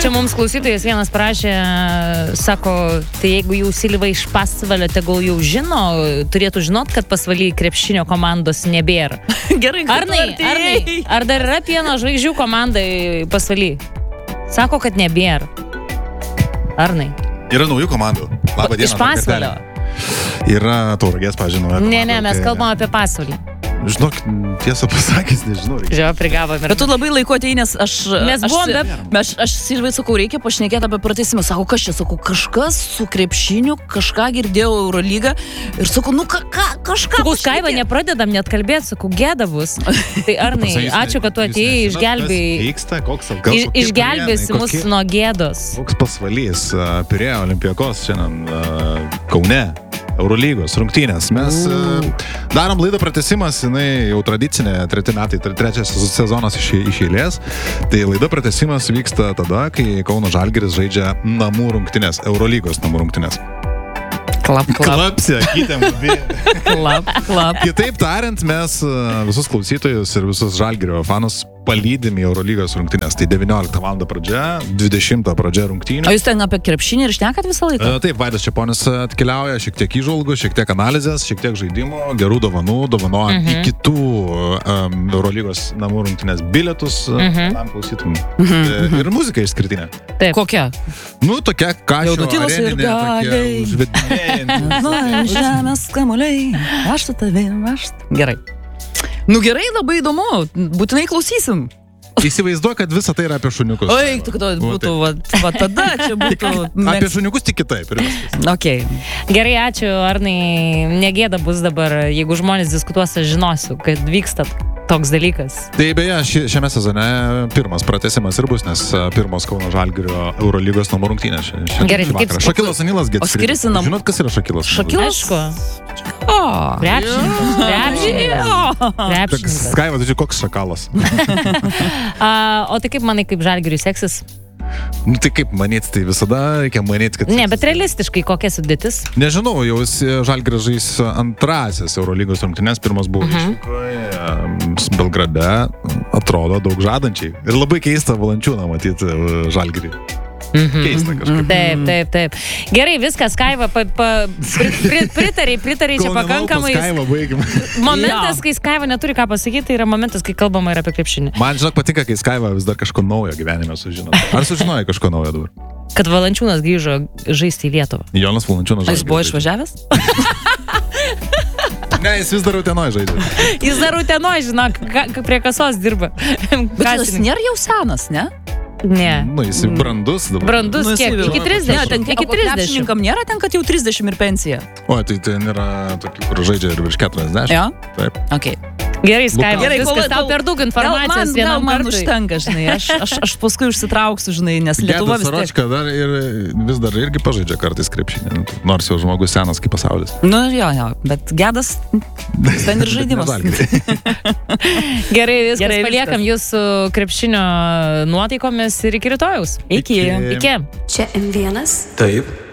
Čia mums klausytojas vienas prašė, sako, tai jeigu jau Silva iš Pasvalio, tegul jau žino, turėtų žinot, kad Pasvaly krepšinio komandos nebėra. Gerai, Arnai, ar dar yra pieno žvaigždžių komandai Pasvaly? Sako, kad nebėra. Arnai. Yra naujų komandų. Labą dieną. Iš Pasvalio. Yra Tauragės, pažinau. Ne, mes kalbam apie Pasvalį. Žinok, tiesą pasakys, nežinau. Žiūrėjau, prigavo. Bet tu labai laiku atėjai, nes aš Silvai sakau, reikia pašnekėti apie pratęsimą. Sako, kas čia, sakau, kažkas su krepšiniu, kažką girdėjau Eurolygą ir sakau, kažką. Sakau, Skaiva, nepradedam net kalbėti, sakau, gėda bus. Tai Arnai, ačiū, kad tu atėjai, išgelbėsi mus nuo gėdos. Koks Pasvalys, Pirėjo Olimpiakos šiandien Kaune. Eurolygos rungtynės. Mes darom laidą pratęsimas, jinai jau tradicinė, trečias sezonas iš eilės. Tai laida pratęsimas vyksta tada, kai Kauno Žalgiris žaidžia namų rungtynės, Eurolygos namų rungtynės. Klapsia, kitėm. Klap. Kitaip tariant, mes visus klausytojus ir visus Žalgirio fanus palydėm į Eurolygos rungtynės. Tai 19 val. Pradžia, 20 pradžia rungtynių. O jūs ten apie krepšinį ir šnekat visą laiką? Taip, Vaidas Čeponis atkeliauja, šiek tiek įžvalgų, šiek tiek analizės, šiek tiek žaidimų, gerų dovanų, dovanojant į kitų Eurolygos namų rungtynės bilietus, tam klausytum. Ir muzika išskirtinė. Taip. Kokia? Nu, tokia kašio areninė, tokia užvedinėjantį. Žemės kamuoliai, aš su tavim, Gerai. Nu gerai, labai įdomu, būtinai klausysim. Įsivaizduoju, kad visa tai yra apie šuniukus. Oi, tik to būtų, va tada čia būtų... Apie šuniukus tik kitaip. Okay. Gerai, ačiū, Arnai, negėda bus dabar, jeigu žmonės diskutuos, aš žinosiu, kad vyksta toks dalykas. Tai beje, šiame sezone pirmas pratęsimas ir bus, nes pirmos Kauno Žalgirio Eurolygos namų rungtynės. Gerai, kaip... Šakilas Anilas Gets. O skiriasi namų... Žinot, kas yra Šakilas? Šakilas? Krepšininkas. Skaiva, tai čia koks šakalas? O tai kaip manai, kaip Žalgiriui seksis? Nu tai kaip manyti, tai visada reikia manyti, kad... Ne, bet realistiškai kokia sudėtis? Nežinau, jau Žalgiris žais antrasis Eurolygos rungtynės, pirmas buvo Belgrade, atrodo daug žadančiai. Ir labai keista Valančiūną matyti Žalgirį. Keista kažkaip. Taip. Gerai, viskas, Skaiva, pritariai čia pakankamai. Skaiva, baigim. Momentas, kai Skaiva neturi ką pasakyti, tai yra momentas, kai kalbama ir apie krepšinį. Man, žinok, patinka, kai Skaiva vis dar kažko naujo gyvenime sužino. Ar sužinojo kažko naujo dabar? Kad Valančiūnas grįžo žaisti į Lietuvą. Jonas Valančiūnas žaidė. Jis buvo išvažiavęs? Ne, jis vis dar Utenoj žaidė. Jis dar Utenoj, žinok, prie kasos dirba. Bet jis nėra jau senas, ne? Ne. Nu, jis brandus dabar. Brandus kiek? Iki 30. Iki 30. Nėra ten, kad jau 30 ir pensija. O, tai ten yra tokių, kur žaidžia ir virš 40. Jo? Taip. Okay. Gerai, Skaiva, viskas, tau per daug informacijos vienam man kartui. Užtenka, žinai, aš paskui užsitrauksiu, žinai, nes Lietuva vis tiek. Soročka dar ir vis dar irgi pažaidžia kartais krepšinį, nors jau žmogus senas kaip pasaulis. Nu, jo, bet Gedas ten ir žaidimas. Gerai, viskas, paliekam jūsų krepšinio nuotaikomis ir iki rytojaus. Iki. Iki. Čia M1. Taip.